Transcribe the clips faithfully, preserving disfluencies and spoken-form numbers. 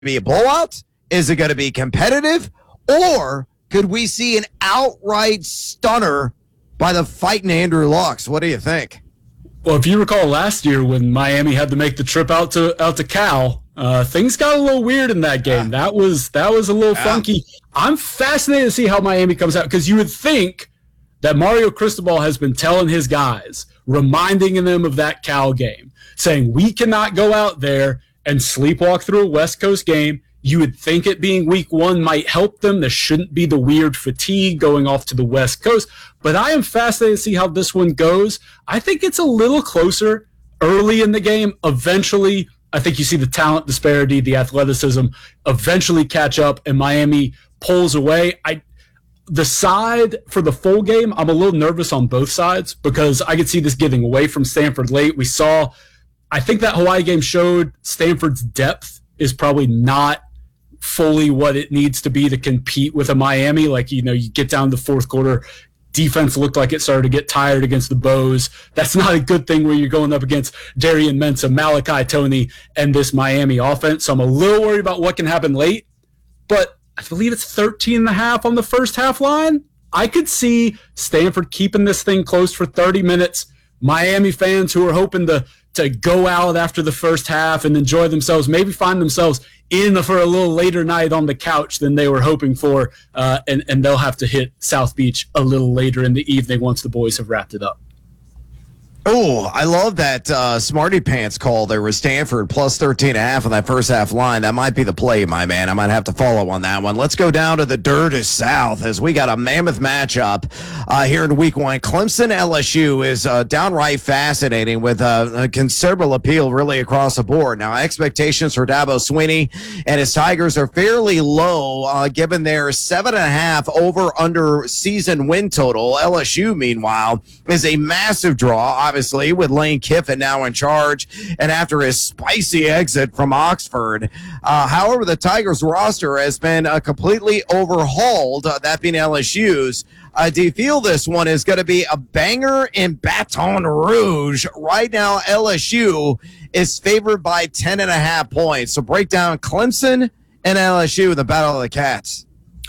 be a blowout? Is it going to be competitive? Or could we see an outright stunner by the fighting Andrew Lucks? What do you think? Well, if you recall last year when Miami had to make the trip out to out to Cal, uh, things got a little weird in that game. Yeah. That was that was a little yeah. funky. I'm fascinated to see how Miami comes out, because you would think that Mario Cristobal has been telling his guys, reminding them of that Cal game, saying we cannot go out there and sleepwalk through a West Coast game. You would think it being week one might help them. There shouldn't be the weird fatigue going off to the West Coast. But I am fascinated to see how this one goes. I think it's a little closer early in the game. Eventually, I think you see the talent disparity, the athleticism eventually catch up, and Miami pulls away. I The side for the full game, I'm a little nervous on both sides, because I could see this getting away from Stanford late. We saw, I think that Hawaii game showed Stanford's depth is probably not fully what it needs to be to compete with a Miami. Like, you know, you get down to the fourth quarter, defense looked like it started to get tired against the Bows. That's not a good thing when you're going up against Darian Mensah, Malachi Toney, and this Miami offense. So I'm a little worried about what can happen late, but I believe it's thirteen and a half on the first half line. I could see Stanford keeping this thing close for thirty minutes. Miami fans who are hoping to to go out after the first half and enjoy themselves, maybe find themselves in for a little later night on the couch than they were hoping for, uh, and, and they'll have to hit South Beach a little later in the evening once the boys have wrapped it up. Oh, I love that uh, Smarty Pants call there with Stanford plus thirteen and a half on that first half line. That might be the play, my man. I might have to follow on that one. Let's go down to the Dirty South as we got a mammoth matchup uh, here in week one. Clemson L S U is uh, downright fascinating with uh, a considerable appeal really across the board. Now, expectations for Dabo Swinney and his Tigers are fairly low uh, given their seven and a half over under season win total. L S U, meanwhile, is a massive draw, obviously, with Lane Kiffin now in charge and after his spicy exit from Oxford. Uh, however, the Tigers roster has been uh, completely overhauled, uh, that being L S U's. Uh, do you feel this one is going to be a banger in Baton Rouge? Right now, L S U is favored by ten and a half points. So break down Clemson and L S U in the Battle of the Cats.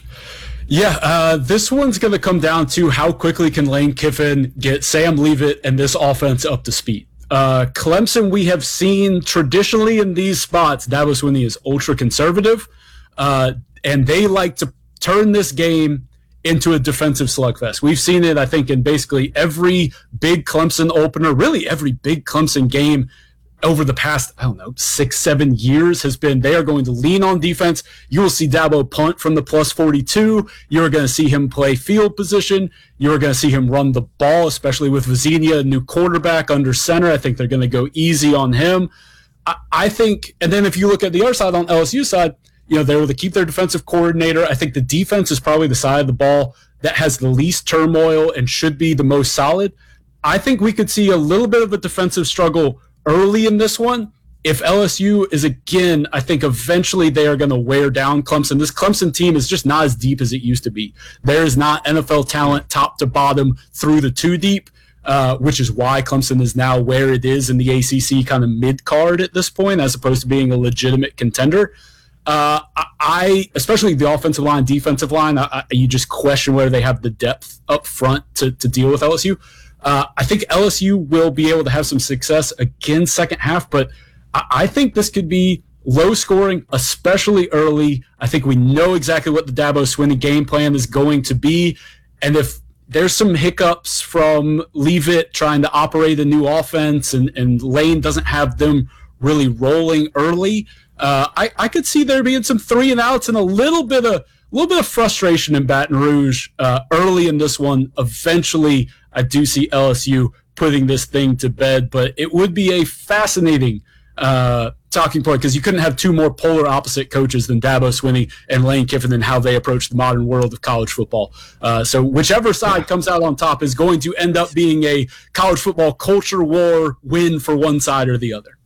Yeah, uh, this one's going to come down to how quickly can Lane Kiffin get Sam Leavitt and this offense up to speed. Uh, Clemson, we have seen traditionally in these spots, Dabo Swinney is ultra conservative, uh, and they like to turn this game into a defensive slugfest. We've seen it, I think, in basically every big Clemson opener, really every big Clemson game over the past, I don't know, six, seven years has been they are going to lean on defense. You will see Dabo punt from the plus forty-two. You're going to see him play field position. You're going to see him run the ball, especially with Vizinia, a new quarterback under center. I think they're going to go easy on him. I, I think, and then if you look at the other side on L S U side, you know, they're able to keep their defensive coordinator. I think the defense is probably the side of the ball that has the least turmoil and should be the most solid. I think we could see a little bit of a defensive struggle early in this one. If L S U is, again, I think eventually they are going to wear down Clemson. This Clemson team is just not as deep as it used to be. There is not N F L talent top to bottom through the two deep, uh, which is why Clemson is now where it is in the A C C kind of mid-card at this point, as opposed to being a legitimate contender. Uh, I, especially the offensive line, defensive line, I, I, you just question whether they have the depth up front to, to deal with L S U. Uh, I think L S U will be able to have some success again second half, but I, I think this could be low scoring, especially early. I think we know exactly what the Dabo Swinney game plan is going to be, and if there's some hiccups from Leavitt trying to operate a new offense and, and Lane doesn't have them really rolling early, uh, I, I could see there being some three and outs and a little bit of a little bit of frustration in Baton Rouge uh, early in this one. Eventually, I do see L S U putting this thing to bed, but it would be a fascinating uh, talking point because you couldn't have two more polar opposite coaches than Dabo Swinney and Lane Kiffin and how they approach the modern world of college football. Uh, so whichever side comes out on top is going to end up being a college football culture war win for one side or the other.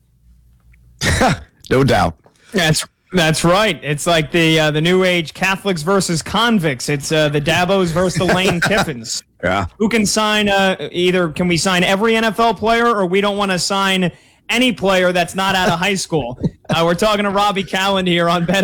No doubt. That's That's right. It's like the uh, the new age Catholics versus convicts. It's uh, the Dabos versus the Lane Kiffins. Yeah. Who can sign uh, either? Can we sign every N F L player, or we don't want to sign any player that's not out of high school. Uh, we're talking to Robbie Calland here on Bet